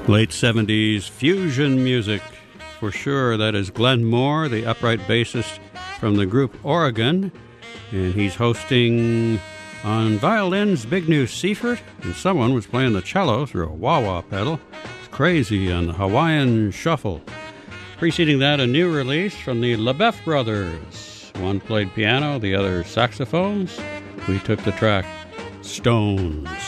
Late 70s fusion music, for sure. That is Glenn Moore, the upright bassist from the group Oregon, and he's hosting on violins Big New Seifert, and someone was playing the cello through a wah-wah pedal. It's crazy on the Hawaiian Shuffle. Preceding that, a new release from the LaBeouf brothers. One played piano, the other saxophones. We took the track Stones.